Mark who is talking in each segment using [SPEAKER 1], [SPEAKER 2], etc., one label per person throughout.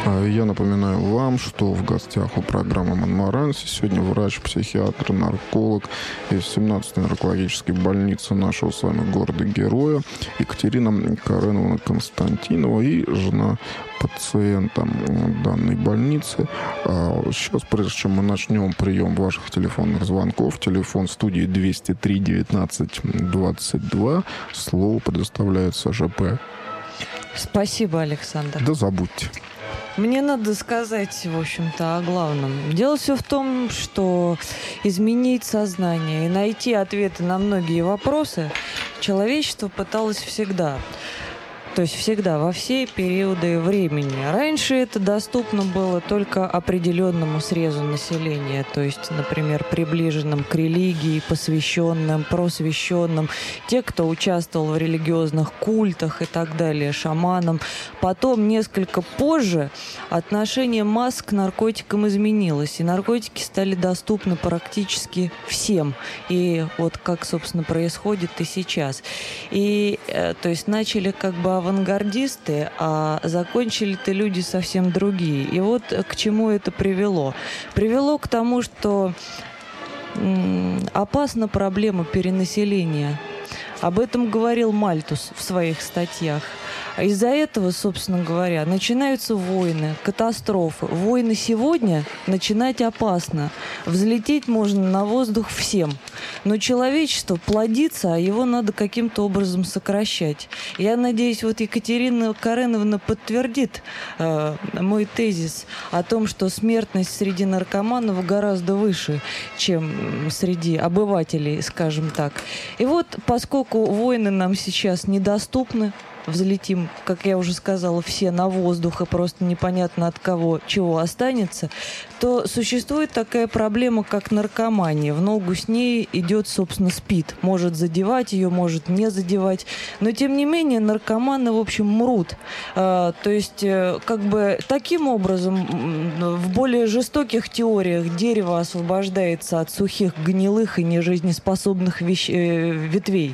[SPEAKER 1] Я напоминаю вам, что в гостях у программы «Монмаранси» сегодня врач-психиатр, нарколог из 17-й наркологической больницы нашего с вами города-героя Екатерина Кареновна Константинова и жена пациента данной больницы. Сейчас, прежде чем мы начнем прием ваших телефонных звонков, телефон студии 203 19 22, слово предоставляется ЖП.
[SPEAKER 2] Спасибо, Александр.
[SPEAKER 1] Да забудьте.
[SPEAKER 2] Мне надо сказать, в общем-то, о главном. Дело все в том, что изменить сознание и найти ответы на многие вопросы человечество пыталось всегда. То есть всегда, во все периоды времени. Раньше это доступно было только определенному срезу населения, то есть, например, приближенным к религии, посвященным, просвещенным, те, кто участвовал в религиозных культах и так далее, шаманам. Потом, несколько позже, отношение масс к наркотикам изменилось, и наркотики стали доступны практически всем. И вот как, собственно, происходит и сейчас. И, то есть, начали как бы авангардисты, а закончили-то люди совсем другие. И вот к чему это привело. Привело к тому, что опасна проблема перенаселения. Об этом говорил Мальтус в своих статьях. Из-за этого, собственно говоря, начинаются войны, катастрофы. Войны сегодня начинать опасно. Взлететь можно на воздух всем. Но человечество плодится, а его надо каким-то образом сокращать. Я надеюсь, вот Екатерина Кареновна подтвердит мой тезис о том, что смертность среди наркоманов гораздо выше, чем среди обывателей, скажем так. И вот, поскольку войны нам сейчас недоступны, взлетим, как я уже сказала, все на воздух, и просто непонятно от кого чего останется, то существует такая проблема, как наркомания. В ногу с ней идет, собственно, СПИД. Может задевать ее, может не задевать. Но, тем не менее, наркоманы, в общем, мрут. То есть, как бы, таким образом, в более жестоких теориях дерево освобождается от сухих, гнилых и нежизнеспособных ветвей.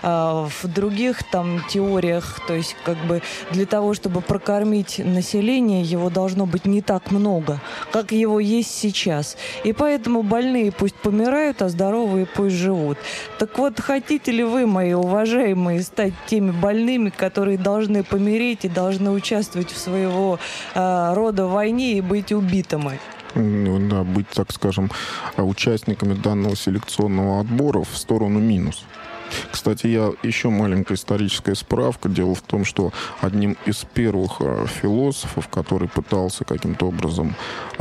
[SPEAKER 2] В других, там, теориях, то есть, как бы, для того, чтобы прокормить население, его должно быть не так много, как его есть сейчас. И поэтому больные пусть помирают, а здоровые пусть живут. Так вот, хотите ли вы, мои уважаемые, стать теми больными, которые должны помереть и должны участвовать в своего рода войне и быть убитыми?
[SPEAKER 1] Да, быть, так скажем, участниками данного селекционного отбора в сторону минус. Кстати, еще маленькая историческая справка. Дело в том, что одним из первых философов, который пытался каким-то образом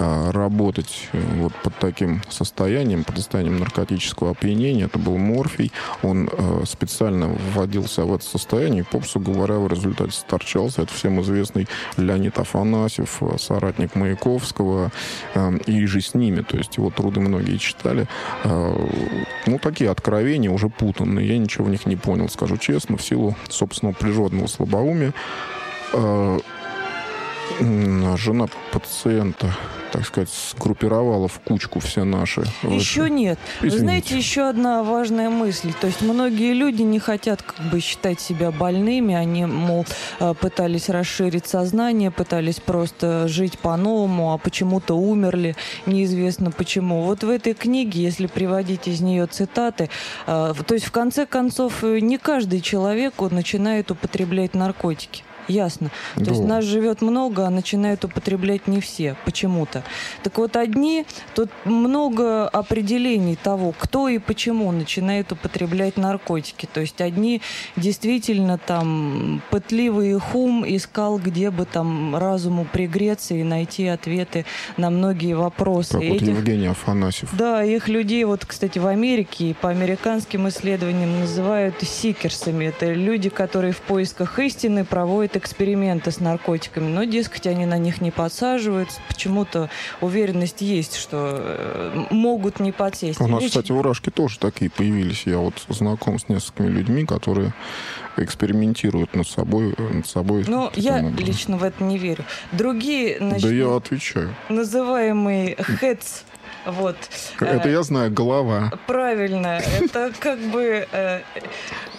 [SPEAKER 1] работать вот под таким состоянием, под состоянием наркотического опьянения, это был Морфий. Он специально вводился в это состояние и, попросту говоря, в результате сторчался. Это всем известный Леонид Афанасьев, соратник Маяковского, и же с ними. То есть его труды многие читали. Ну, такие откровения уже путанные. Я ничего в них не понял, скажу честно, в силу собственного природного слабоумия. Жена пациента, так сказать, сгруппировала в кучку все наши...
[SPEAKER 2] Еще нет. Вы знаете, еще одна важная мысль. То есть многие люди не хотят как бы считать себя больными. Они, мол, пытались расширить сознание, пытались просто жить по-новому, а почему-то умерли. Неизвестно почему. Вот в этой книге, если приводить из нее цитаты, то есть в конце концов не каждый человек начинает употреблять наркотики. Ясно. То есть нас живет много, а начинают употреблять не все почему-то. Так вот, одни, тут много определений того, кто и почему начинает употреблять наркотики. То есть одни действительно там пытливый хум искал, где бы там разуму пригреться и найти ответы на многие вопросы.
[SPEAKER 1] Как вот Евгений Афанасьев.
[SPEAKER 2] Да, их людей, вот, кстати, в Америке и по американским исследованиям называют сикерсами. Это люди, которые в поисках истины проводят эксперименты с наркотиками, но, дескать, они на них не подсаживаются. Почему-то уверенность есть, что могут не подсесть.
[SPEAKER 1] У нас, кстати, в Урашке тоже такие появились. Я вот знаком с несколькими людьми, которые экспериментируют над собой.
[SPEAKER 2] Но я лично в это не верю. Другие, значит,
[SPEAKER 1] да я отвечаю.
[SPEAKER 2] Называемые ХЭЦ. Вот.
[SPEAKER 1] Это я знаю, голова.
[SPEAKER 2] Правильно. Это как бы...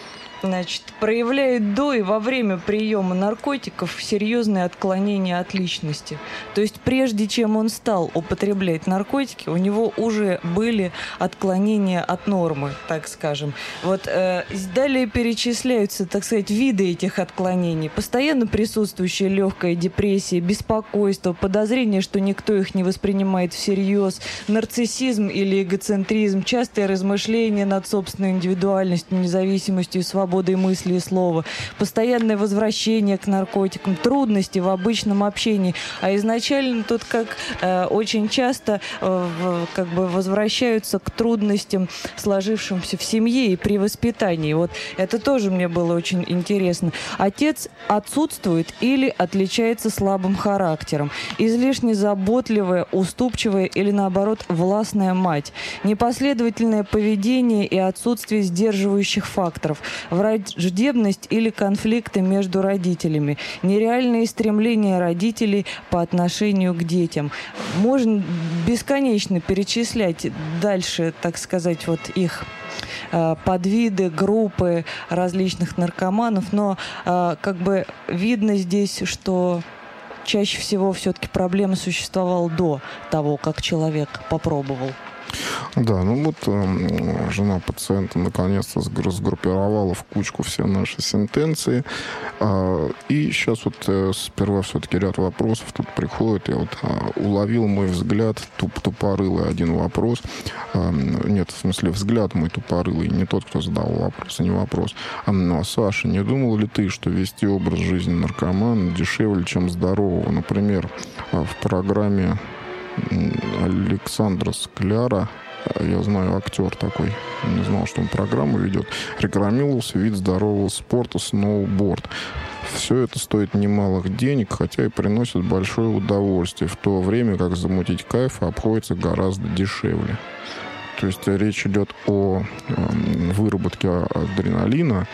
[SPEAKER 2] значит, проявляет до и во время приема наркотиков серьезные отклонения от личности. То есть прежде чем он стал употреблять наркотики, у него уже были отклонения от нормы, так скажем. Вот далее перечисляются, так сказать, виды этих отклонений. Постоянно присутствующая легкая депрессия, беспокойство, подозрение, что никто их не воспринимает всерьез, нарциссизм или эгоцентризм, частые размышления над собственной индивидуальностью, независимостью и свободой мысли и слова, постоянное возвращение к наркотикам, трудности в обычном общении. А изначально тут очень часто как бы возвращаются к трудностям, сложившимся в семье и при воспитании. Вот это тоже мне было очень интересно. Отец отсутствует или отличается слабым характером. Излишне заботливая, уступчивая или, наоборот, властная мать. Непоследовательное поведение и отсутствие сдерживающих факторов. Враждебность или конфликты между родителями. Нереальные стремления родителей по отношению к детям. Можно бесконечно перечислять дальше, так сказать, вот их подвиды, группы различных наркоманов, но как бы видно здесь, что чаще всего все-таки проблема существовала до того, как человек попробовал.
[SPEAKER 1] Да, ну вот жена пациента наконец-то сгруппировала в кучку все наши сентенции. И сейчас вот сперва все-таки ряд вопросов тут приходит. Я вот уловил мой взгляд, тупорылый один вопрос. Нет, в смысле, взгляд мой тупорылый, не тот, кто задал вопрос, а не вопрос. Саша, не думал ли ты, что вести образ жизни наркомана дешевле, чем здорового? Например, в программе Александра Скляра, я знаю, актер такой, не знал, что он программу ведет, рекламировался вид здорового спорта сноуборд. Все это стоит немалых денег, хотя и приносит большое удовольствие, в то время как замутить кайф обходится гораздо дешевле. То есть речь идет о выработке адреналина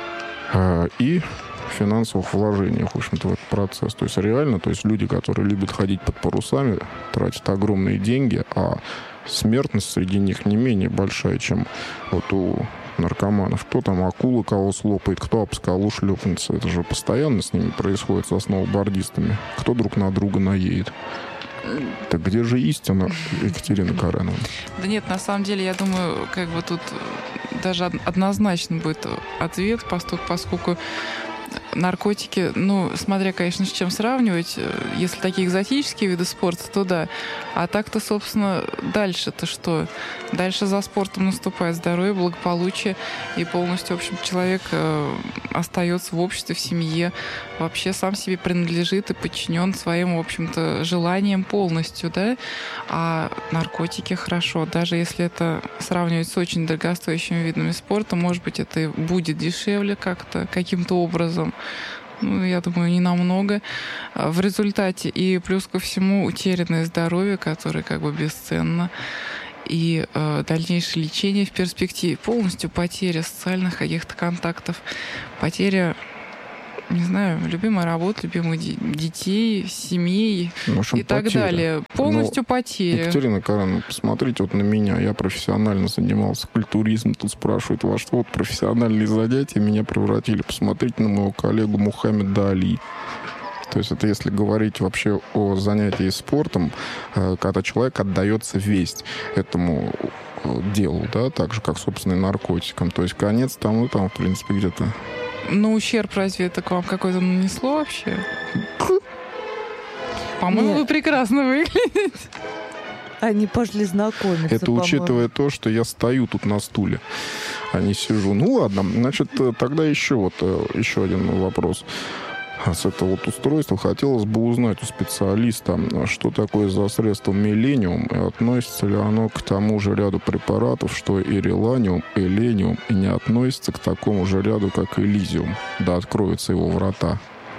[SPEAKER 1] и финансовых вложениях, в общем-то, в этот процесс. То есть реально, люди, которые любят ходить под парусами, тратят огромные деньги, а смертность среди них не менее большая, чем вот у наркоманов. Кто там акулы кого слопает, кто об скалу шлепнется. Это же постоянно с ними происходит, со сноубордистами. Кто друг на друга наедет. Так где же истина, Екатерина Кареновна?
[SPEAKER 3] Да нет, на самом деле, я думаю, как бы тут даже однозначно будет ответ, поскольку наркотики, смотря, конечно, с чем сравнивать, если такие экзотические виды спорта, то да. А так-то, собственно, дальше-то что? Дальше за спортом наступает здоровье, благополучие, и полностью, в общем, человек остается в обществе, в семье, вообще сам себе принадлежит и подчинен своим, в общем-то, желаниям полностью, да? А наркотики хорошо, даже если это сравнивать с очень дорогостоящими видами спорта, может быть, это и будет дешевле как-то, каким-то образом. Я думаю, не намного. В результате и плюс ко всему утерянное здоровье, которое как бы бесценно, и дальнейшее лечение в перспективе, полностью потеря социальных каких-то контактов, потеря, не знаю, любимой работы, любимых детей, семей и так далее. Полностью потеря.
[SPEAKER 1] Екатерина Кареновна, посмотрите вот на меня. Я профессионально занимался культуризмом. Тут спрашивают, во что вот профессиональные занятия меня превратили. Посмотрите на моего коллегу Мухаммеда Али. То есть это если говорить вообще о занятии спортом, когда человек отдается весть этому делу, да, так же, как, собственно, и наркотикам. То есть конец там, в принципе, где-то...
[SPEAKER 3] ущерб разве это к вам какой-то нанесло вообще? По-моему, вы прекрасно выглядите.
[SPEAKER 2] Они пошли знакомиться,
[SPEAKER 1] это учитывая то, что я стою тут на стуле, а не сижу. Ну ладно, значит, тогда еще один вопрос. С этого вот устройства хотелось бы узнать у специалиста, что такое за средство «Миллениум» и относится ли оно к тому же ряду препаратов, что и «Реланиум», и «Лениум», и не относится к такому же ряду, как и «Элизиум». Да откроются его врата.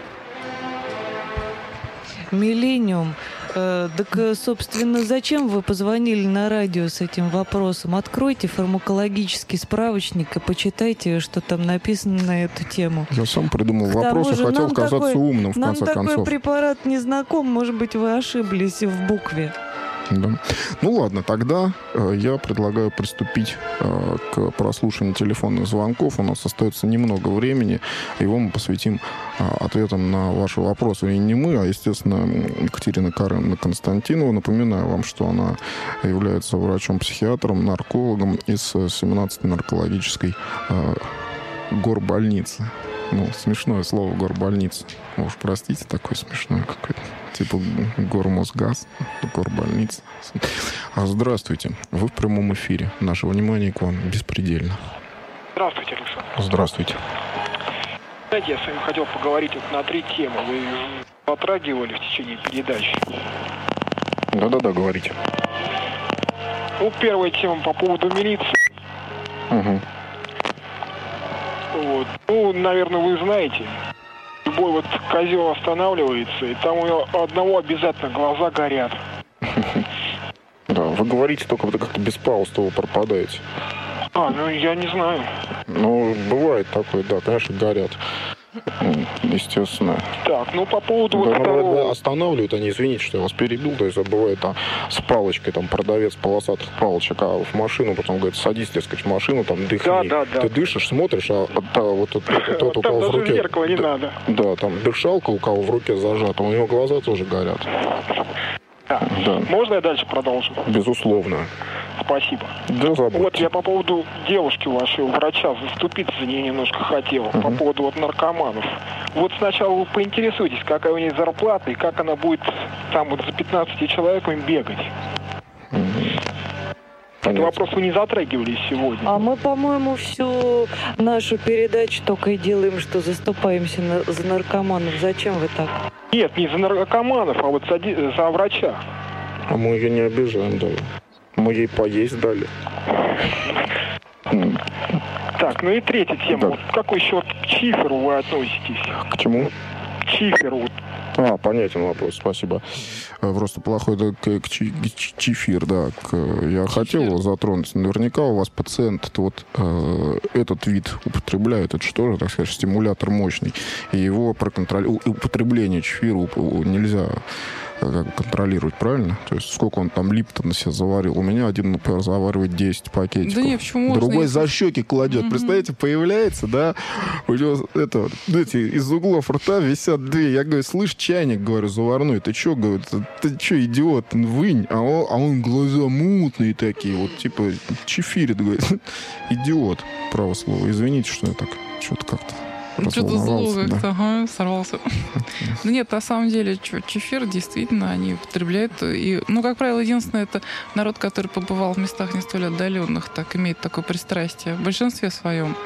[SPEAKER 2] «Миллениум». Так, собственно, зачем вы позвонили на радио с этим вопросом? Откройте фармакологический справочник и почитайте, что там написано на эту тему.
[SPEAKER 1] Я сам придумал вопрос и хотел казаться умным, в конце концов.
[SPEAKER 2] Нам такой препарат не знаком, может быть, вы ошиблись в букве.
[SPEAKER 1] Да. Ну ладно, тогда я предлагаю приступить к прослушиванию телефонных звонков. У нас остается немного времени. Его мы посвятим ответам на ваши вопросы. И не мы, а, естественно, Екатерина Кареновна Константинова. Напоминаю вам, что она является врачом-психиатром, наркологом из 17-й наркологической горбольницы. Ну, смешное слово горбольница. Может, простите, такое смешное какое-то. Типа гормосгаз, горбольница. Здравствуйте. Вы в прямом эфире. Наше внимание к вам беспредельно.
[SPEAKER 4] Здравствуйте, Александр.
[SPEAKER 1] Здравствуйте.
[SPEAKER 4] Знаете, я с вами хотел поговорить вот на 3 темы. Вы затрагивали в течение передачи.
[SPEAKER 1] Да-да-да, говорите.
[SPEAKER 4] Ну, первая тема по поводу милиции.
[SPEAKER 1] Угу.
[SPEAKER 4] Вот. Ну, наверное, вы знаете, любой вот козел останавливается, и там у одного обязательно глаза горят.
[SPEAKER 1] Да, вы говорите, только вы как-то без пауз вы пропадаете.
[SPEAKER 4] Ну я не знаю.
[SPEAKER 1] Ну, бывает такое, да, конечно, горят. Естественно.
[SPEAKER 4] Так, ну по поводу вот
[SPEAKER 1] да,
[SPEAKER 4] второго...
[SPEAKER 1] Останавливают они, извините, что я вас перебил, то есть бывает там с палочкой, там продавец полосатых палочек, а в машину потом говорит, садись, дескать, в машину, там дыхни.
[SPEAKER 4] Да.
[SPEAKER 1] Ты дышишь, смотришь, а вот тот, у кого в руке...
[SPEAKER 4] зеркало не надо.
[SPEAKER 1] Да, там дышалка, у кого в руке зажата, у него глаза тоже горят.
[SPEAKER 4] Да. Можно я дальше продолжу?
[SPEAKER 1] Безусловно.
[SPEAKER 4] Спасибо.
[SPEAKER 1] Да, забудьте.
[SPEAKER 4] Вот я по поводу девушки вашей, врача, заступиться за нее немножко хотел. По поводу вот наркоманов. Вот сначала вы поинтересуйтесь, какая у нее зарплата и как она будет там вот за 15 человеками бегать. Этот вопрос вы не затрагивали сегодня.
[SPEAKER 2] А мы, по-моему, всю нашу передачу только и делаем, что заступаемся за наркоманов. Зачем вы так?
[SPEAKER 4] Нет, не за наркоманов, а вот за врача.
[SPEAKER 1] А мы ее не обижаем, да. Мы ей поесть дали.
[SPEAKER 4] Так, ну и третья тема.
[SPEAKER 1] Да.
[SPEAKER 4] Вот к какой еще к чиферу вы относитесь?
[SPEAKER 1] К чему?
[SPEAKER 4] К чиферу.
[SPEAKER 1] Понятен вопрос, спасибо. Просто плохой чефир, да. Я хотел его затронуть. Наверняка у вас пациент вот этот вид употребляет. Это что же, так сказать, стимулятор мощный. И его употребление чефира нельзя контролировать, правильно? То есть сколько он там липтона себе заварил. У меня один, например, заваривает 10 пакетиков.
[SPEAKER 3] Да нет, почему можно?
[SPEAKER 1] Другой за щеки кладет. Представляете, появляется, да, у него из углов рта висят 2. Я говорю, слышь, чайник, говорю, заварной, ты что, говорю, ты что, идиот, вынь, а он глаза мутные такие, вот типа чефирит, говорит. Идиот, право слово. Извините, что я так что-то как-то
[SPEAKER 3] что-то зло как-то,
[SPEAKER 1] да.
[SPEAKER 3] Сорвался. Ну нет, на самом деле, чефир действительно они употребляют. И, как правило, единственное, это народ, который побывал в местах не столь отдаленных, так имеет такое пристрастие. В большинстве своем.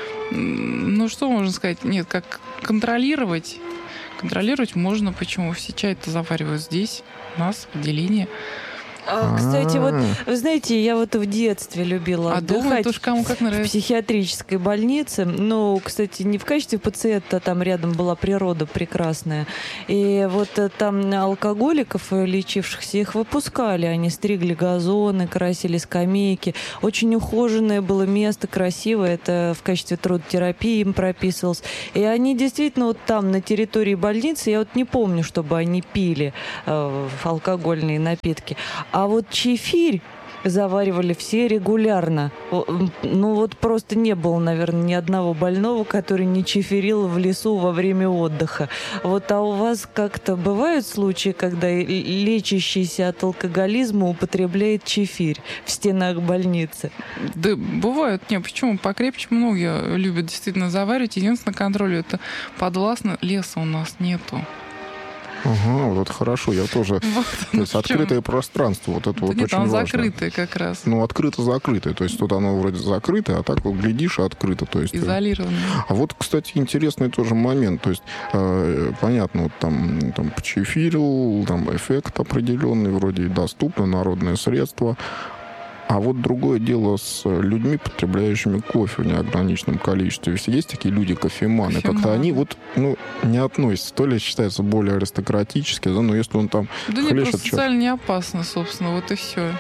[SPEAKER 3] Ну, что можно сказать? Нет, как контролировать? Контролировать можно. Почему? Все чай-то заваривают здесь, у нас, в отделении.
[SPEAKER 2] Кстати, вот, вы знаете, я вот в детстве любила отдыхать
[SPEAKER 3] уж кому как нравится.
[SPEAKER 2] в психиатрической больнице. Ну, кстати, не в качестве пациента, там рядом была природа прекрасная. И вот там алкоголиков, лечившихся, их выпускали. Они стригли газоны, красили скамейки. Очень ухоженное было место, красивое. Это в качестве трудотерапии им прописывалось. И они действительно вот там, на территории больницы, я вот не помню, чтобы они пили алкогольные напитки. А вот чефирь заваривали все регулярно. Ну вот просто не было, наверное, ни одного больного, который не чефирил в лесу во время отдыха. Вот, а у вас как-то бывают случаи, когда лечащийся от алкоголизма употребляет чефирь в стенах больницы?
[SPEAKER 3] Да, бывают. Не, почему? Покрепче многие любят действительно заваривать. Единственное, контроль это подвластно. Леса у нас нету.
[SPEAKER 1] Ага, вот это хорошо. Я тоже... То есть открытое пространство. Вот это вот
[SPEAKER 3] нет,
[SPEAKER 1] очень
[SPEAKER 3] оно
[SPEAKER 1] важно.
[SPEAKER 3] закрытое как раз.
[SPEAKER 1] Ну, открыто-закрытое. То есть тут оно вроде закрытое, а так вот глядишь, открыто. То есть,
[SPEAKER 3] изолированное.
[SPEAKER 1] А вот, кстати, интересный тоже момент. То есть, понятно, вот там по чефиру, там эффект определенный, вроде и доступно, народное средство. А вот другое дело с людьми, потребляющими кофе в неограниченном количестве. Есть такие люди, кофеманы. Как-то они вот, не относятся. То ли считаются более аристократически, да, но если он там
[SPEAKER 3] да нет, просто социально не опасно, собственно, вот и все.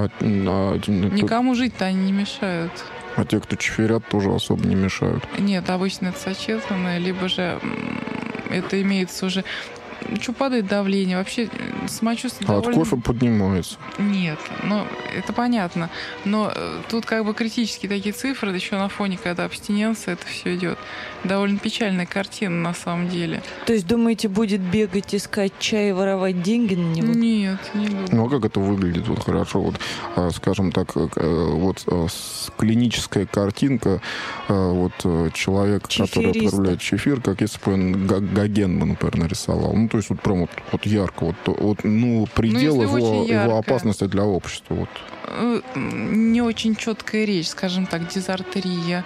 [SPEAKER 3] Никому жить-то они не мешают.
[SPEAKER 1] А те, кто чефирят, тоже особо не мешают.
[SPEAKER 3] Нет, обычно это сочетанное, либо же это имеется уже... Что падает давление? Вообще самочувствие
[SPEAKER 1] А
[SPEAKER 3] довольно...
[SPEAKER 1] от кофе поднимается.
[SPEAKER 3] Нет, ну, это понятно. Но тут как бы критические такие цифры, да еще на фоне, когда абстиненция, это все идет. Довольно печальная картина на самом деле.
[SPEAKER 2] То есть, думаете, будет бегать, искать чай и воровать деньги на него?
[SPEAKER 3] Нет, не думаю.
[SPEAKER 1] Ну, а как это выглядит? Вот хорошо, вот, скажем так, вот клиническая картинка, вот человек, который отправляет чефир, как если бы он Гоген, например, нарисовал. Ну, то есть, вот прям вот ярко, вот ну, предел его опасности для общества. Вот.
[SPEAKER 3] Не очень четкая речь, скажем так, дизартерия,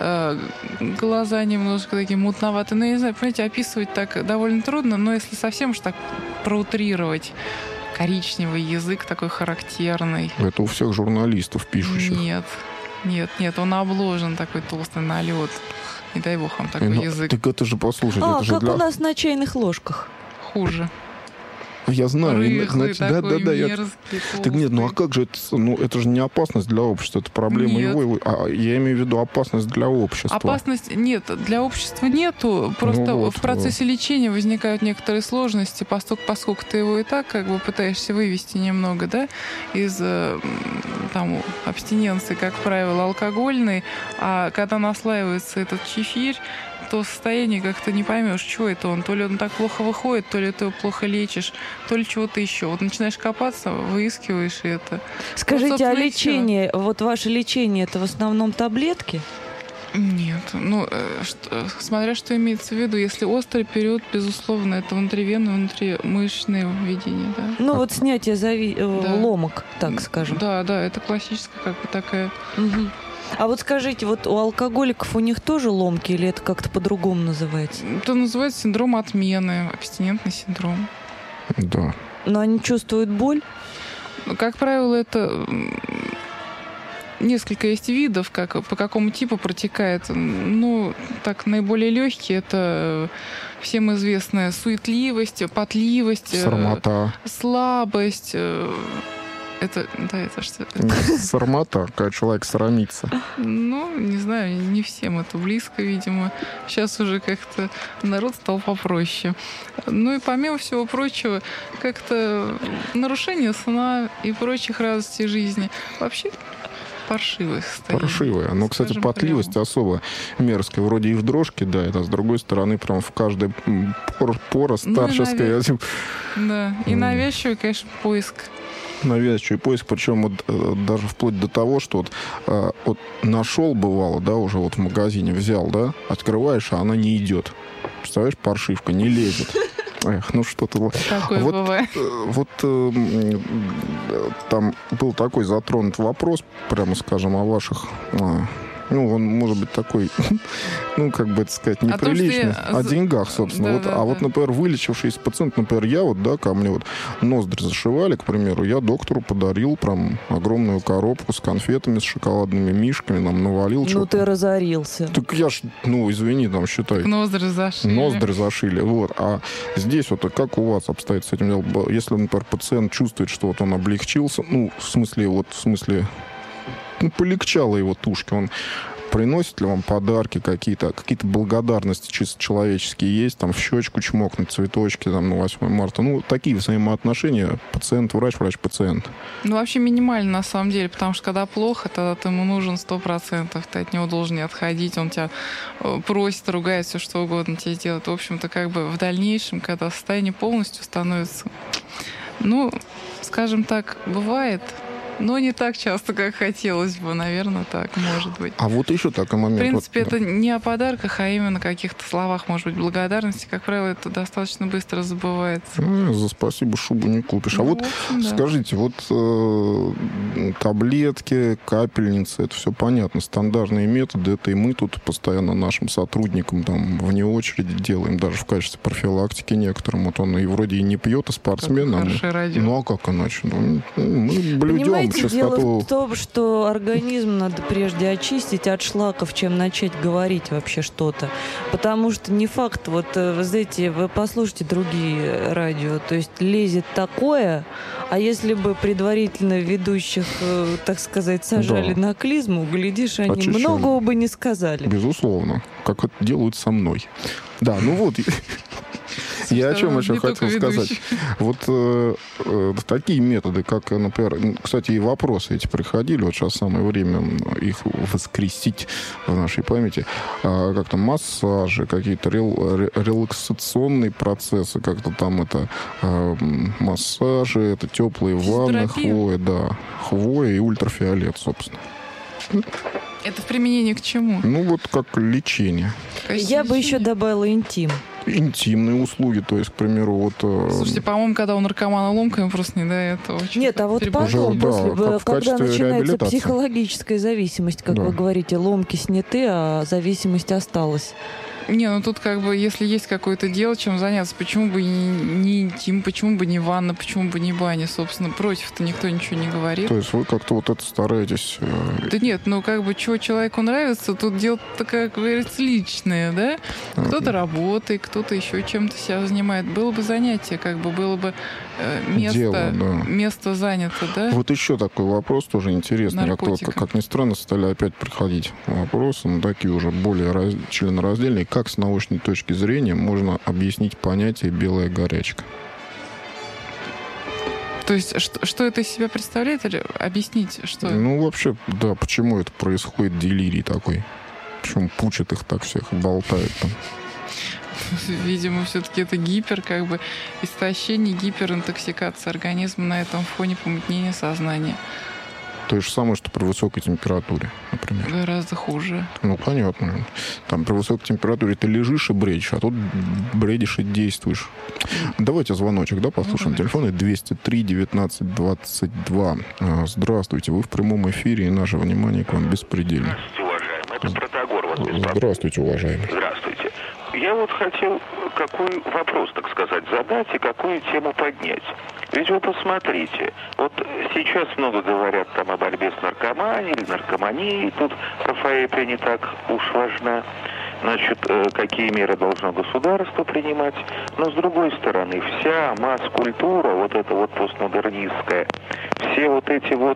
[SPEAKER 3] глаза немножко такие мутноватые. Ну, я не знаю, понимаете, описывать так довольно трудно, но если совсем уж так проутрировать, коричневый язык такой характерный.
[SPEAKER 1] Это у всех журналистов, пишущих.
[SPEAKER 3] Нет, он обложен такой толстый налет. Не дай бог вам такой язык.
[SPEAKER 1] Так это же, послушайте, это же
[SPEAKER 2] как у нас на чайных ложках.
[SPEAKER 3] Хуже.
[SPEAKER 1] Я знаю.
[SPEAKER 3] Рыхлый, такой
[SPEAKER 1] мерзкий, так нет, ну а как же это? Ну, это же не опасность для общества, это проблема его. Я имею в виду опасность для общества.
[SPEAKER 3] Опасность нет, для общества нету. Просто в процессе лечения возникают некоторые сложности, поскольку ты его и так как бы пытаешься вывести немного, да, из там абстиненции, как правило, алкогольной, а когда наслаивается этот чефирь, то состояние как-то не поймешь, что это он. То ли он так плохо выходит, то ли ты его плохо лечишь, то ли чего-то еще. Вот начинаешь копаться, выискиваешь это.
[SPEAKER 2] Скажите, а лечение, вот ваше лечение, это в основном таблетки?
[SPEAKER 3] Нет, ну, смотря что имеется в виду. Если острый период, безусловно, это внутривенное, внутримышечное введение, да.
[SPEAKER 2] Ну, вот снятие ломок, так скажем.
[SPEAKER 3] Да, это классическая как бы такая...
[SPEAKER 2] Угу. А вот скажите, вот у алкоголиков у них тоже ломки или это как-то по-другому называется?
[SPEAKER 3] Это называется синдром отмены, абстинентный синдром.
[SPEAKER 1] Да.
[SPEAKER 2] Но они чувствуют боль?
[SPEAKER 3] Как правило, это... Несколько есть видов, по какому типу протекает. Ну, так, наиболее легкие — это всем известная суетливость, потливость,
[SPEAKER 1] сармота,
[SPEAKER 3] слабость. Это что?
[SPEAKER 1] Сармота, когда человек срамится.
[SPEAKER 3] Ну, не знаю, не всем это близко, видимо. Сейчас уже как-то народ стал попроще. Ну и помимо всего прочего, как-то нарушение сна и прочих радостей жизни. Вообще паршивое состояние.
[SPEAKER 1] Паршивое. Но, кстати, потливость особо мерзкая. Вроде и в дрожке, да, это, с другой стороны, прям в каждой пора старческая.
[SPEAKER 3] Да, и навязчивый, конечно, поиск.
[SPEAKER 1] Навязчивый поиск, причем вот, даже вплоть до того, что вот нашел, бывало, да, уже вот в магазине взял, да, открываешь, а она не идет. Представляешь, паршивка не лезет. Эх, ну что-то...
[SPEAKER 3] Такое вот, бывает.
[SPEAKER 1] Вот там был такой затронут вопрос, прямо скажем, о ваших... Ну, он может быть такой, ну, как бы это сказать, неприличный. О деньгах, собственно. Вот, например, вылечившийся пациент, например, я вот, да, ко мне вот ноздри зашивали, к примеру, я доктору подарил прям огромную коробку с конфетами, с шоколадными мишками, нам навалил.
[SPEAKER 2] Ну, ты разорился.
[SPEAKER 1] Так я ж, ну, извини, там, считай.
[SPEAKER 3] Ноздри зашили.
[SPEAKER 1] Ноздри зашили, вот. А здесь вот, как у вас обстоит с этим делом? Если, например, пациент чувствует, что вот он облегчился, ну, в смысле, ну, полегчало его тушке, он приносит ли вам подарки какие-то благодарности чисто человеческие есть, там, в щечку чмокнуть, цветочки, там, на 8 марта, ну, такие взаимоотношения пациент-врач, врач-пациент.
[SPEAKER 3] Ну, вообще минимально, на самом деле, потому что, когда плохо, тогда ты ему нужен 100%, ты от него должен не отходить, он тебя просит, ругает, все что угодно тебе сделать. В общем-то, как бы в дальнейшем, когда состояние полностью становится, ну, скажем так, бывает, но не так часто, как хотелось бы, наверное, так, может быть.
[SPEAKER 1] А вот еще такой момент.
[SPEAKER 3] В принципе, это не о подарках, а именно о каких-то словах, может быть, благодарности. Как правило, это достаточно быстро забывается.
[SPEAKER 1] За спасибо шубу не купишь. А вот скажите, вот таблетки, капельницы, это все понятно, стандартные методы, это и мы тут постоянно нашим сотрудникам там вне очереди делаем, даже в качестве профилактики некоторым. Вот он и вроде и не пьет, и спортсмен. Ну а как иначе? Ну, мы блюдем.
[SPEAKER 2] Дело в том, что организм надо прежде очистить от шлаков, чем начать говорить вообще что-то. Потому что не факт, вот вы знаете, вы послушайте другие радио, то есть лезет такое, а если бы предварительно ведущих, так сказать, сажали на клизму, глядишь, они многого бы не сказали.
[SPEAKER 1] Безусловно, как это делают со мной. Да, ну вот... Я о чем еще хотел сказать. Вот такие методы, как, например, кстати, и вопросы эти приходили, вот сейчас самое время их воскресить в нашей памяти, как-то массажи, какие-то релаксационные процессы, как-то там это массажи, это теплые ванны, хвоя, да, хвоя и ультрафиолет, собственно.
[SPEAKER 3] Это в применении к чему?
[SPEAKER 1] Ну, вот как лечение.
[SPEAKER 2] Я бы еще добавила интим.
[SPEAKER 1] Интимные услуги, то есть, к примеру, вот...
[SPEAKER 3] Слушайте, по-моему, когда у наркомана ломка, им просто не до этого.
[SPEAKER 2] Нет, а вот потом, когда начинается психологическая зависимость, как вы говорите, ломки сняты, а зависимость осталась.
[SPEAKER 3] Не, ну тут как бы, если есть какое-то дело, чем заняться, почему бы не интим, почему бы не ванна, почему бы не баня, собственно, против-то никто ничего не говорит.
[SPEAKER 1] То есть вы как-то вот это стараетесь...
[SPEAKER 3] Да нет, ну как бы, чего человеку нравится, тут дело-то, как говорится, личное, да? Кто-то работает, кто-то еще чем-то себя занимает. Было бы занятие, как бы, было бы место занято, да?
[SPEAKER 1] Вот еще такой вопрос тоже интересный. Как ни странно, стали опять приходить вопросы, но такие уже более членораздельные. Как с научной точки зрения можно объяснить понятие «белая горячка»?
[SPEAKER 3] То есть, что это из себя представляет? Или объяснить, что...
[SPEAKER 1] Ну, вообще, да, почему это происходит, делирий такой? Почему пучат их так всех, болтают там?
[SPEAKER 3] Видимо, все-таки это истощение, гиперинтоксикация организма, на этом фоне помутнение сознания.
[SPEAKER 1] То же самое, что при высокой температуре, например.
[SPEAKER 3] Гораздо хуже.
[SPEAKER 1] Ну, понятно. Там при высокой температуре ты лежишь и бредишь, а тут бредишь и действуешь. Давайте звоночек, да, послушаем. Телефоны 203-19-22. Здравствуйте, вы в прямом эфире, и наше внимание к вам беспредельно.
[SPEAKER 5] Здравствуйте, уважаемый. Это Протагор вас беспокоит.
[SPEAKER 1] Здравствуйте, уважаемый.
[SPEAKER 5] Здравствуйте. Я вот хотел какой вопрос, так сказать, задать и какую тему поднять. Ведь вы посмотрите, вот сейчас много говорят там о борьбе с наркоманией или наркоманией, тут Рафаэль не так уж важна. Значит, какие меры должно государство принимать. Но с другой стороны, вся масс-культура, вот эта вот постмодернистская, все вот эти вот,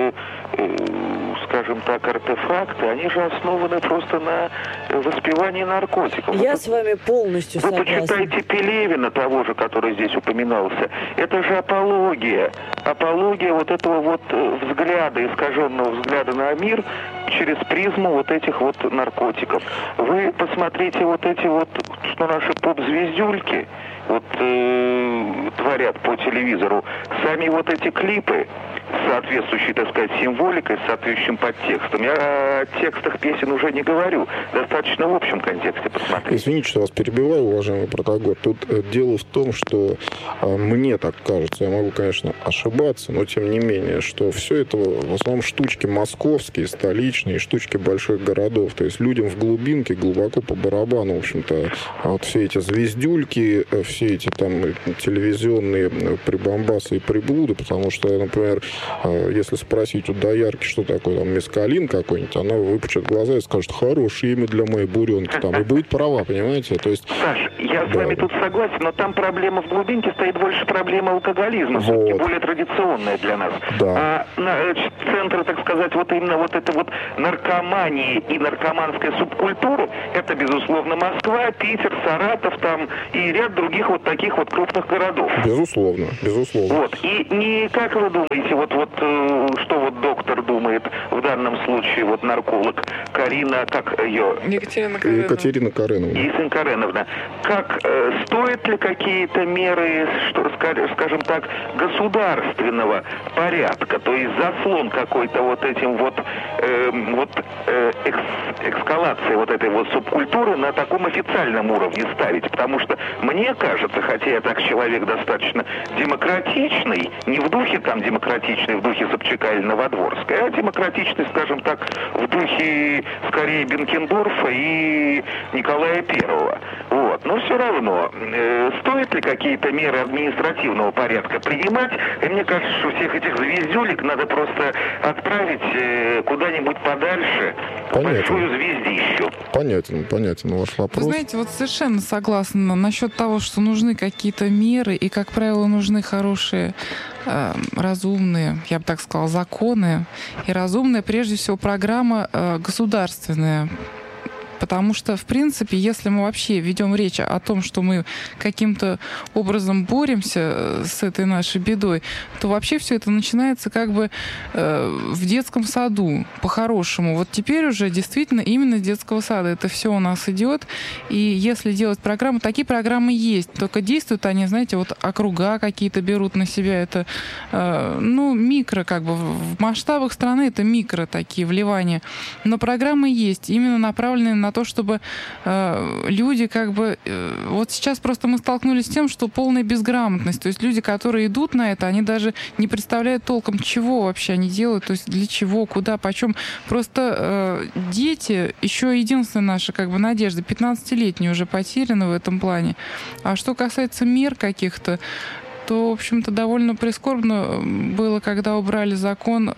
[SPEAKER 5] скажем так, артефакты, они же основаны просто на воспевании наркотиков.
[SPEAKER 2] Я с вами полностью согласна.
[SPEAKER 5] Вы почитайте Пелевина, того же, который здесь упоминался. Это же апология. Апология вот этого вот взгляда, искаженного взгляда на мир через призму вот этих вот наркотиков. Вы посмотрите вот эти вот, что наши поп-звездюльки вот творят по телевизору. Сами вот эти клипы с соответствующей, так сказать, символикой, с соответствующим подтекстом. Я о текстах песен уже не говорю. Достаточно в общем контексте посмотреть.
[SPEAKER 1] Извините, что вас перебиваю, уважаемый Протагор. Тут дело в том, что мне так кажется, я могу, конечно, ошибаться, но тем не менее, что все это в основном штучки московские, столичные, штучки больших городов. То есть людям в глубинке глубоко по барабану, в общем-то, вот все эти звездюльки, все эти там телевизионные прибамбасы и приблуды, потому что, например, если спросить у доярки, что такое там мескалин какой-нибудь, она выпучит глаза и скажет: хорошее имя для моей буренки, там, и будет права, понимаете? То есть,
[SPEAKER 5] Саш, я с вами тут согласен, но там проблема в глубинке стоит больше проблема алкоголизма, все-таки более традиционная для нас.
[SPEAKER 1] Да.
[SPEAKER 5] А центр, так сказать, вот именно вот это вот наркомании и наркоманской субкультуры, это, безусловно, Москва, Питер, Саратов там и ряд других вот таких вот крупных городов.
[SPEAKER 1] Безусловно, безусловно.
[SPEAKER 5] Вот. И не, как вы думаете, вот что вот доктор думает в данном случае, вот нарколог Карина, как ее?
[SPEAKER 1] Екатерина
[SPEAKER 5] Кареновна. Как стоит ли какие-то меры, что, скажем так, государственного порядка, то есть заслон какой-то вот этим эскалацией вот этой вот субкультуры на таком официальном уровне ставить? Потому что мне кажется, хотя я так человек достаточно демократичный, не в духе там демократичный, в духе Собчака или Новодворской, а демократичный, скажем так, в духе скорее Бенкендорфа и Николая Первого. Вот. Но все равно, стоит ли какие-то меры административного порядка принимать? И мне кажется, что всех этих звездюлек надо просто отправить куда-нибудь подальше, в большую звездищу.
[SPEAKER 1] Понятен ваш вопрос.
[SPEAKER 3] Вы знаете, вот совершенно согласна насчет того, что нужны какие-то меры, и, как правило, нужны хорошие, разумные, я бы так сказала, законы, и разумная, прежде всего, программа государственная, Потому что, в принципе, если мы вообще ведем речь о том, что мы каким-то образом боремся с этой нашей бедой, то вообще все это начинается как бы в детском саду, по-хорошему. Вот теперь уже действительно именно с детского сада это все у нас идет. И если делать программы, такие программы есть, только действуют они, знаете, вот округа какие-то берут на себя, это, микро, как бы, в масштабах страны это микро такие вливания. Но программы есть, именно направленные на то, чтобы люди как бы... Вот сейчас просто мы столкнулись с тем, что полная безграмотность. То есть люди, которые идут на это, они даже не представляют толком, чего вообще они делают, то есть для чего, куда, почем. Просто дети, еще единственная наша как бы надежда, 15-летние уже потеряны в этом плане. А что касается мер каких-то, то, в общем-то, довольно прискорбно было, когда убрали закон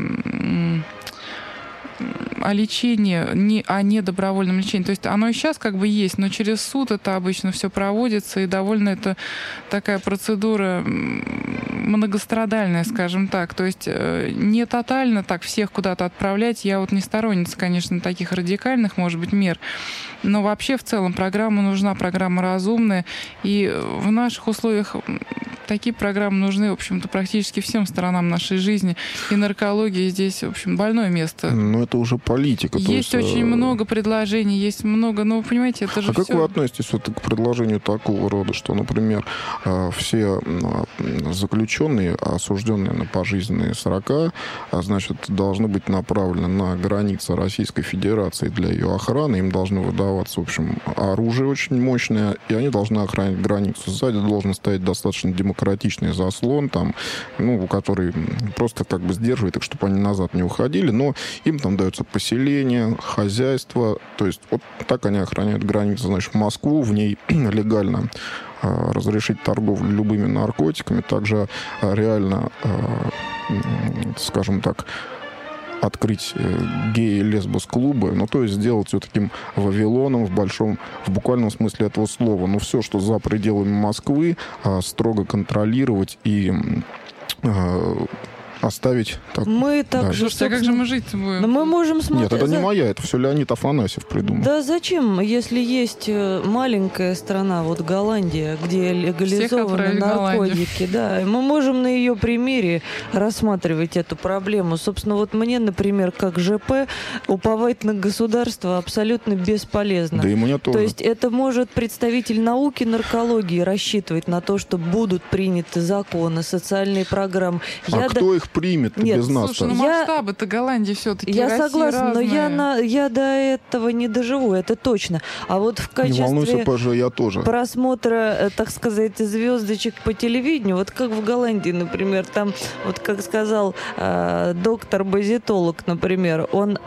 [SPEAKER 3] о лечении, о недобровольном лечении. То есть оно и сейчас как бы есть, но через суд это обычно все проводится, и довольно это такая процедура многострадальная, скажем так. То есть не тотально так всех куда-то отправлять. Я вот не сторонница, конечно, таких радикальных, может быть, мер. Но вообще в целом программа нужна, программа разумная. И в наших условиях такие программы нужны, в общем-то, практически всем сторонам нашей жизни. И наркология здесь, в общем, больное место.
[SPEAKER 1] Но это уже политика.
[SPEAKER 3] Есть очень много предложений, есть много, но вы понимаете, это же
[SPEAKER 1] как вы относитесь вот к предложению такого рода, что, например, все заключенные, осужденные на пожизненные срока, значит, должны быть направлены на границы Российской Федерации для ее охраны, им должны выдаваться, в общем, оружие очень мощное, и они должны охранять границу. Сзади должен стоять достаточно демократичный заслон, там, который просто как бы сдерживает их, чтобы они назад не уходили, но им там дается поселение, хозяйство, то есть вот так они охраняют границу, значит, Москву, в ней легально разрешить торговлю любыми наркотиками, также реально, скажем так, открыть геи- и лесбос-клубы, то есть сделать все таким Вавилоном в буквальном смысле этого слова. Но все, что за пределами Москвы, строго контролировать и оставить... Так,
[SPEAKER 2] мы так
[SPEAKER 1] да.
[SPEAKER 2] же,
[SPEAKER 3] Слушайте, а как же мы жить будем?
[SPEAKER 2] Но мы можем смотреть...
[SPEAKER 1] Нет, это не моя, это все Леонид Афанасьев придумал.
[SPEAKER 2] Да зачем, если есть маленькая страна, вот Голландия, где легализованы наркотики, да, мы можем на ее примере рассматривать эту проблему. Собственно, вот мне, например, как ЖП, уповать на государство абсолютно бесполезно.
[SPEAKER 1] Да и мне тоже.
[SPEAKER 2] То есть это может представитель науки наркологии рассчитывать на то, что будут приняты законы, социальные программы.
[SPEAKER 1] Кто их примет без нас?
[SPEAKER 3] Слушай, масштабы-то Голландии все-таки.
[SPEAKER 2] Я согласна,
[SPEAKER 3] разные.
[SPEAKER 2] но я до этого не доживу, это точно. А вот в качестве
[SPEAKER 1] не волнуйся, Паша, я тоже.
[SPEAKER 2] Просмотра, так сказать, звездочек по телевидению, вот как в Голландии, например, там, вот как сказал доктор-базитолог, например,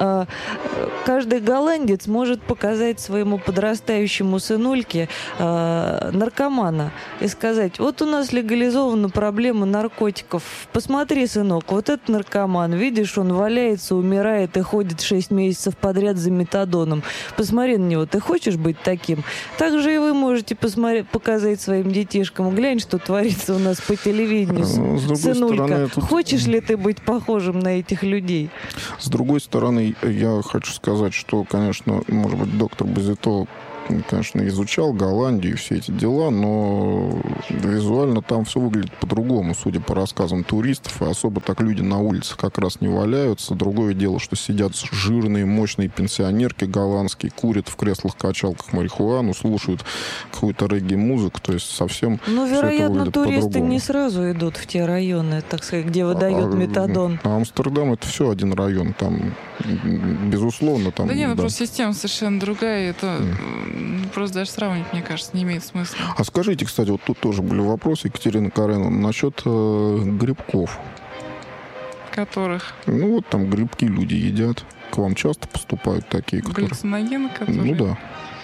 [SPEAKER 2] каждый голландец может показать своему подрастающему сынульке наркомана и сказать: вот у нас легализована проблема наркотиков, посмотри, сынок, вот этот наркоман, видишь, он валяется, умирает и ходит 6 месяцев подряд за метадоном. Посмотри на него, ты хочешь быть таким? Так же и вы можете показать своим детишкам: глянь, что творится у нас по телевидению, сынулька. Хочешь ли ты быть похожим на этих людей?
[SPEAKER 1] С другой стороны, я хочу сказать, что, конечно, может быть, доктор-базитолог, конечно, изучал Голландию и все эти дела, но визуально там все выглядит по-другому, судя по рассказам туристов, и особо так люди на улице как раз не валяются. Другое дело, что сидят жирные, мощные пенсионерки голландские, курят в креслах-качалках марихуану, слушают какую-то регги-музыку, то есть совсем
[SPEAKER 2] вероятно, туристы не сразу идут в те районы, так сказать, где выдают метадон.
[SPEAKER 1] А Амстердам — это все один район, там, безусловно, там...
[SPEAKER 3] Да нет, просто система совершенно другая, это... Просто даже сравнивать, мне кажется, не имеет смысла.
[SPEAKER 1] А скажите, кстати, вот тут тоже были вопросы, Екатерина Кареновна, насчет грибков.
[SPEAKER 3] Которых?
[SPEAKER 1] Вот там грибки люди едят. К вам часто поступают такие, которые...
[SPEAKER 3] Галлюциногены, которые?
[SPEAKER 1] Да.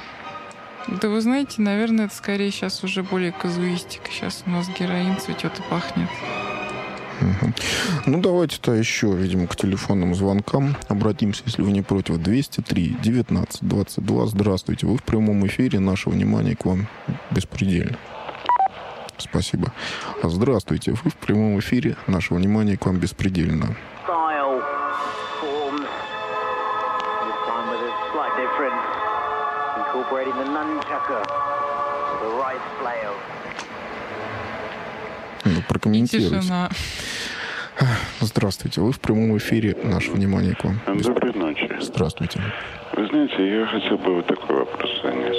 [SPEAKER 3] Да вы знаете, наверное, это скорее сейчас уже более казуистика. Сейчас у нас героин цветет и пахнет.
[SPEAKER 1] Угу. Давайте-то еще, видимо, к телефонным звонкам обратимся, если вы не против. 203-19-22. Здравствуйте. Вы в прямом эфире. Наше внимание к вам беспредельно. Спасибо. Здравствуйте. Вы в прямом эфире. Наше внимание к вам беспредельно.
[SPEAKER 6] incorporating the nunchaku, the right flail.
[SPEAKER 1] Прокомментируйте.
[SPEAKER 3] Тишина.
[SPEAKER 1] Здравствуйте, вы в прямом эфире. Наше внимание к вам.
[SPEAKER 7] Доброй ночи.
[SPEAKER 1] Здравствуйте.
[SPEAKER 7] Вы знаете, я хотел бы вот такой вопрос занять.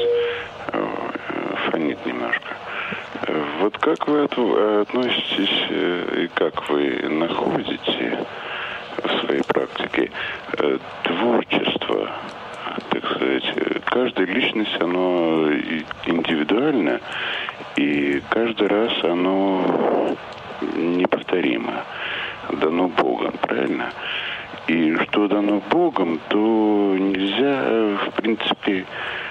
[SPEAKER 7] Фонит немножко. Вот как вы относитесь и как вы находите в своей практике творчество, так сказать? Каждая личность, оно индивидуально, и каждый раз оно неповторимо. Дано Богом, правильно? И что дано Богом, то нельзя, в принципе,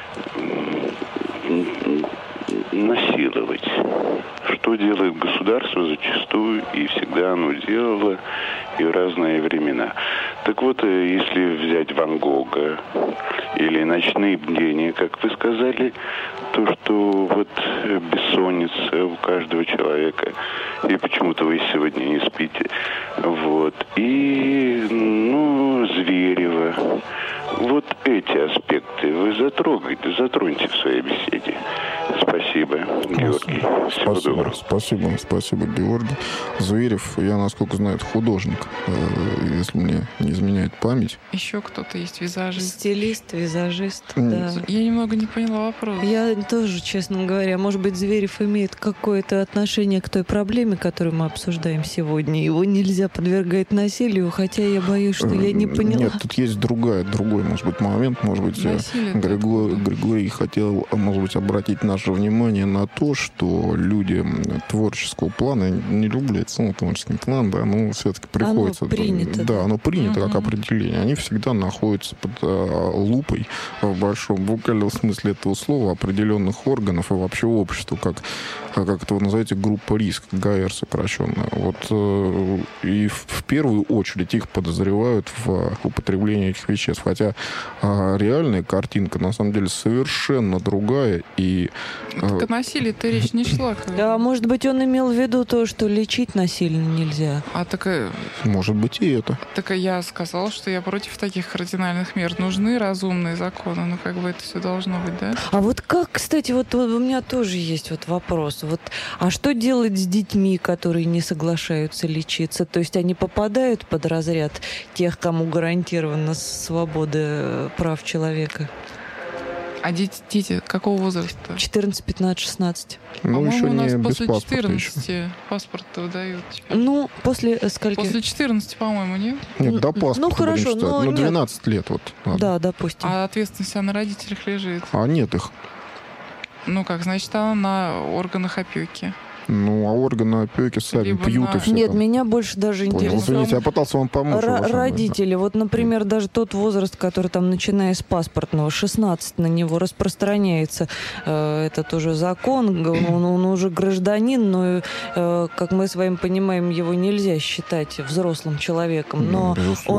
[SPEAKER 7] насиловать. Что делает государство зачастую, и всегда оно делало, и в разные времена. Так вот, если взять Ван Гога или «Ночные бдения», как вы сказали, то, что вот бессонница у каждого человека, и почему-то вы сегодня не спите, вот, и, Зверева. Вот эти аспекты вы затроньте в своей беседе. Спасибо, Георгий. Всего доброго.
[SPEAKER 1] Спасибо, Георгий. Зверев, я, насколько знаю, художник, если мне не изменяет память.
[SPEAKER 3] Еще кто-то есть, визажист.
[SPEAKER 2] Стилист, визажист, да.
[SPEAKER 3] Я немного не поняла вопрос.
[SPEAKER 2] Я тоже, честно говоря, может быть, Зверев имеет какое-то отношение к той проблеме, которую мы обсуждаем сегодня. Его нельзя подвергать насилию, хотя я боюсь, что я не поняла.
[SPEAKER 1] Нет, тут есть другой, может быть, момент. Может быть, Григорий хотел, может быть, обратить наше внимание на то, что люди творческого плана, не люблю это творческий план, да, но все-таки приходится...
[SPEAKER 2] Оно принято.
[SPEAKER 1] Да, оно принято как определение. Они всегда находятся под лупой в большом буквальном смысле этого слова определенных органов и вообще общества, как это вы называете, группа риска, ГАР сокращенная. Вот, и в первую очередь их подозревают в употреблении этих веществ. Хотя реальная картинка на самом деле совершенно другая. И,
[SPEAKER 3] так о насилии-то речь не шла.
[SPEAKER 2] Да, может быть, он имел в виду то, что лечить насильно нельзя.
[SPEAKER 1] Может быть, и это.
[SPEAKER 3] Так я сказала, что я против таких кардинальных мер. Нужны разумные законы. Ну, как бы это все должно быть, да?
[SPEAKER 2] А вот как, кстати, вот у меня тоже есть вот вопрос. Вот, а что делать с детьми, которые не соглашаются лечиться? То есть они попадают под разряд тех, кому гарантирована свобода прав человека?
[SPEAKER 3] А дети какого возраста?
[SPEAKER 2] 14, 15, 16.
[SPEAKER 3] По-моему,
[SPEAKER 1] еще
[SPEAKER 3] у нас
[SPEAKER 1] не без
[SPEAKER 3] после
[SPEAKER 1] паспорта
[SPEAKER 3] 14
[SPEAKER 1] еще.
[SPEAKER 3] паспорт-то выдают.
[SPEAKER 2] После скольки?
[SPEAKER 3] После 14, по-моему, нет?
[SPEAKER 1] Нет, до паспорта
[SPEAKER 2] хорошо,
[SPEAKER 1] будем считать. 12 лет. Вот,
[SPEAKER 2] да, допустим.
[SPEAKER 3] А ответственность на родителях лежит?
[SPEAKER 1] А нет их.
[SPEAKER 3] Ну как, значит, она на органах опеки.
[SPEAKER 1] Ну, а органы опеки сами
[SPEAKER 3] Либо
[SPEAKER 1] пьют и все.
[SPEAKER 2] Нет,
[SPEAKER 1] там.
[SPEAKER 2] меня больше даже
[SPEAKER 1] Понял.
[SPEAKER 2] интересует.
[SPEAKER 1] Извините, я пытался вам помочь.
[SPEAKER 2] Родители. Вот, например, даже тот возраст, который там, начиная с паспортного, 16 на него распространяется. Это тоже закон, он уже гражданин, но, как мы с вами понимаем, его нельзя считать взрослым человеком. Но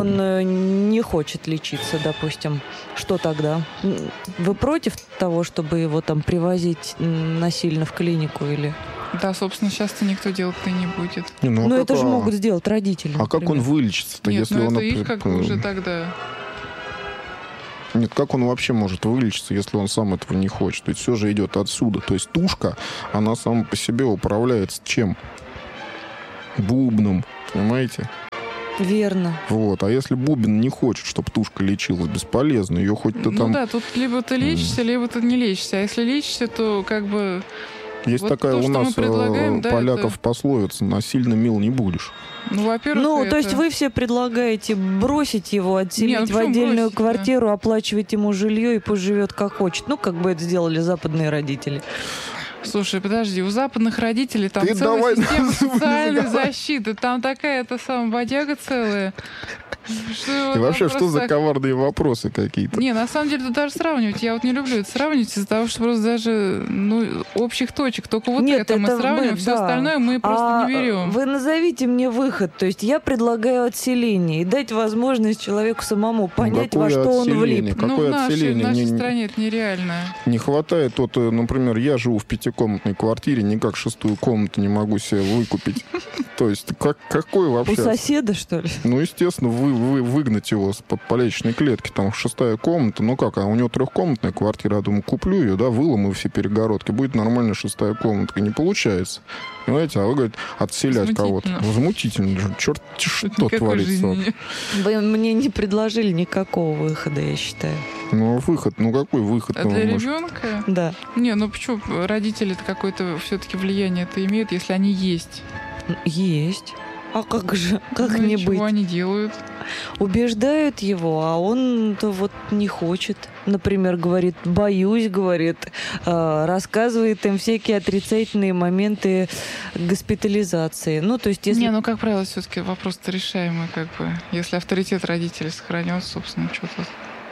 [SPEAKER 2] он не хочет лечиться, допустим. Что тогда? Вы против того, чтобы его там привозить насильно в клинику или...
[SPEAKER 3] Да, собственно, сейчас-то никто делать-то и не будет.
[SPEAKER 2] Ну, это же могут сделать родители.
[SPEAKER 1] А как он вылечится-то,
[SPEAKER 3] Нет,
[SPEAKER 1] если
[SPEAKER 3] ну
[SPEAKER 1] он...
[SPEAKER 3] это их как бы уже тогда...
[SPEAKER 1] Нет, как он вообще может вылечиться, если он сам этого не хочет? Ведь все же идет отсюда. То есть тушка, она сама по себе управляется чем? Бубном, понимаете?
[SPEAKER 2] Верно.
[SPEAKER 1] Вот. А если бубен не хочет, чтобы тушка лечилась, бесполезно. Ее хоть ты там...
[SPEAKER 3] Ну да, тут либо ты лечишься, либо ты не лечишься. А если лечишься, то как бы...
[SPEAKER 1] Есть
[SPEAKER 3] вот
[SPEAKER 1] такая
[SPEAKER 3] то,
[SPEAKER 1] у нас
[SPEAKER 3] да,
[SPEAKER 1] поляков
[SPEAKER 3] это...
[SPEAKER 1] пословица: насильно мил не будешь.
[SPEAKER 3] Ну, во-первых,
[SPEAKER 2] то есть вы все предлагаете бросить его, отселить в отдельную квартиру, оплачивать ему жилье и пусть живет как хочет. Ну, как бы это сделали западные родители.
[SPEAKER 3] Слушай, подожди, у западных родителей там целая система социальной защиты. Там такая бодяга целая.
[SPEAKER 1] И вообще, что за коварные вопросы какие-то?
[SPEAKER 3] Не, на самом деле, тут даже сравнивать. Я вот не люблю это сравнивать из-за того, что просто даже общих точек. Только вот это мы сравниваем, все остальное мы просто не берем.
[SPEAKER 2] Вы назовите мне выход. То есть я предлагаю отселение и дать возможность человеку самому понять, во что он влип.
[SPEAKER 3] Ну, в нашей стране это нереально.
[SPEAKER 1] Не хватает, например, я живу в 5-комнатной квартире, никак 6-ю комнату не могу себе выкупить. То есть какой вообще?
[SPEAKER 2] У соседа, что ли?
[SPEAKER 1] Ну, естественно, выгнать его с подполечной клетки, там 6-я комната, ну как, а у него 3-комнатная квартира, я думаю, куплю ее, да, выломаю все перегородки, будет нормальная 6-я комнатка, не получается. Понимаете, а вы, говорите, отселять кого-то. Возмутительно. Черт, что творится.
[SPEAKER 2] Вы мне не предложили никакого выхода, я считаю.
[SPEAKER 1] Ну, выход, ну какой выход?
[SPEAKER 3] А для ребенка?
[SPEAKER 2] Да.
[SPEAKER 3] Не, ну почему? Родители-то какое-то все-таки влияние это имеют, если они есть.
[SPEAKER 2] Есть. А как же? Как
[SPEAKER 3] ну,
[SPEAKER 2] не
[SPEAKER 3] чего
[SPEAKER 2] быть?
[SPEAKER 3] Они делают?
[SPEAKER 2] Убеждают его, а он-то вот не хочет. Например, говорит, боюсь, говорит, рассказывает им всякие отрицательные моменты госпитализации. Ну, то есть, если...
[SPEAKER 3] Не, ну, как правило, все-таки вопрос-то решаемый, как бы. Если авторитет родителей сохранен, собственно, что тут.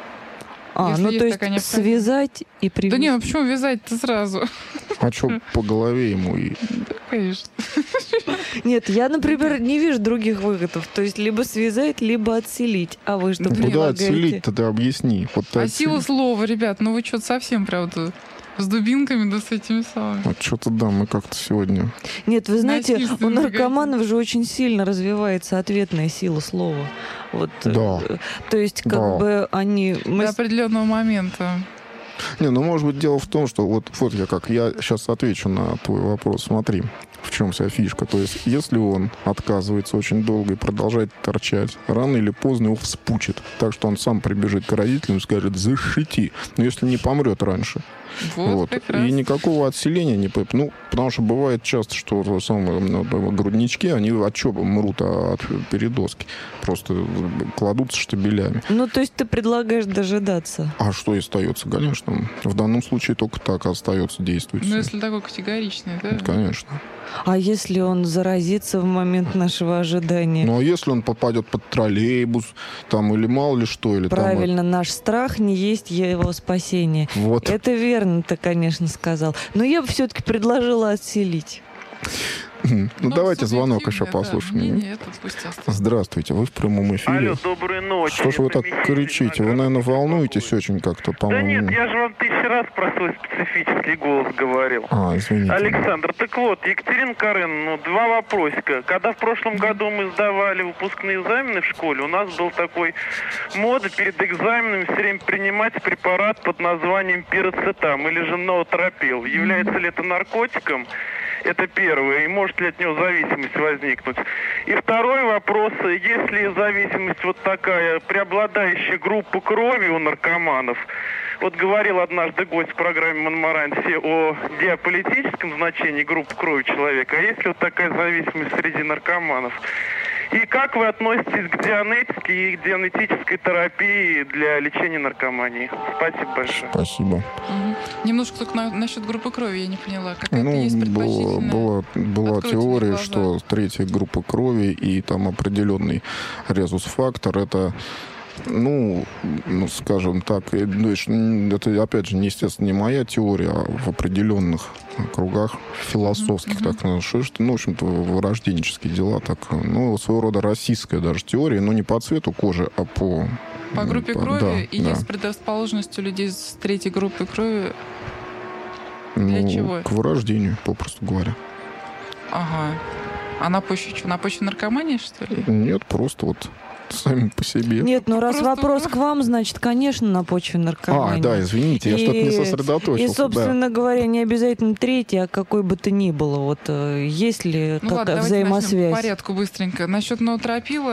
[SPEAKER 2] Ну то есть связать и привязать.
[SPEAKER 3] Да не, ну почему вязать-то сразу?
[SPEAKER 1] А что по голове ему и...
[SPEAKER 3] Да, конечно.
[SPEAKER 2] Нет, я, например, не вижу других выходов. То есть либо связать, либо отселить. А вы что предлагаете?
[SPEAKER 1] Куда отселить-то, ты объясни. Вот
[SPEAKER 3] а сила слова, ребят, ну вы что-то совсем, правда... С дубинками, да с этими самыми.
[SPEAKER 1] Вот что-то да, мы как-то сегодня...
[SPEAKER 2] Нет, вы знаете, у наркоманов же очень сильно развивается ответная сила слова. Вот,
[SPEAKER 1] да.
[SPEAKER 2] То есть, как бы они...
[SPEAKER 3] До определенного момента.
[SPEAKER 1] Не, ну, может быть, дело в том, что вот я сейчас отвечу на твой вопрос. Смотри, в чем вся фишка. То есть, если он отказывается очень долго и продолжает торчать, рано или поздно его вспучит. Так что он сам прибежит к родителям и скажет, защити. Но если не помрет раньше.
[SPEAKER 3] Вот.
[SPEAKER 1] И никакого отселения не... Ну, потому что бывает часто, что груднички, они от чего мрут? От передозки. Просто кладутся штабелями.
[SPEAKER 2] Ну, то есть ты предлагаешь дожидаться?
[SPEAKER 1] А что и остается, конечно. В данном случае только так остается действовать.
[SPEAKER 3] Ну, если такой категоричный, да?
[SPEAKER 1] Конечно.
[SPEAKER 2] А если он заразится в момент нашего ожидания?
[SPEAKER 1] Ну, а если он попадет под троллейбус, там, или мало ли что, или
[SPEAKER 2] правильно,
[SPEAKER 1] там...
[SPEAKER 2] наш страх не есть его спасение.
[SPEAKER 1] Вот.
[SPEAKER 2] Это верно ты, конечно, сказал. Но я бы все-таки предложила отселить.
[SPEAKER 1] Ну, давайте звонок еще послушаем. Здравствуйте, вы в прямом эфире.
[SPEAKER 8] Алло, доброй ночи.
[SPEAKER 1] Что ж вы так кричите? Вы, наверное, волнуетесь очень как-то, по-моему.
[SPEAKER 8] Да нет, я же вам 1000 раз про свой специфический голос говорил.
[SPEAKER 1] Извините.
[SPEAKER 8] Александр, так вот, Екатерина Кареновна, 2 вопросика. Когда в прошлом году мы сдавали выпускные экзамены в школе, у нас был такой мода перед экзаменами все время принимать препарат под названием пироцетам или же ноотропил. Является ли это наркотиком? Это первое. И может ли от него зависимость возникнуть? И второй вопрос. Если зависимость вот такая, преобладающая группа крови у наркоманов, вот говорил однажды гость в программе «Монмаранси» о геополитическом значении группы крови человека. А есть ли вот такая зависимость среди наркоманов? И как вы относитесь к дианетике и к дианетической терапии для лечения наркомании? Спасибо большое.
[SPEAKER 1] Спасибо.
[SPEAKER 3] Немножко только насчет группы крови я не поняла. Какая-то есть
[SPEAKER 1] была теория, что 3-я группа крови и там определенный резус-фактор, это... Ну, скажем так, это, опять же, естественно, не моя теория, а в определенных кругах философских, так, в общем-то, вырожденческие дела, так, своего рода российская даже теория, но не по цвету кожи, а по
[SPEAKER 3] группе крови, есть предрасположенность у людей с 3-й группой крови для чего?
[SPEAKER 1] К вырождению, попросту говоря.
[SPEAKER 3] Ага. А на почве На почве наркомании, что ли?
[SPEAKER 1] Нет, просто вот сами по себе.
[SPEAKER 2] Нет, ну раз вопрос к вам, значит, конечно, на почве наркомании.
[SPEAKER 1] Да, извините, я что-то не сосредоточился.
[SPEAKER 2] И, собственно говоря, не обязательно 3-й, а какой бы то ни было. Вот есть ли взаимосвязь?
[SPEAKER 3] Давайте начнем по порядку быстренько. Насчет ноотропила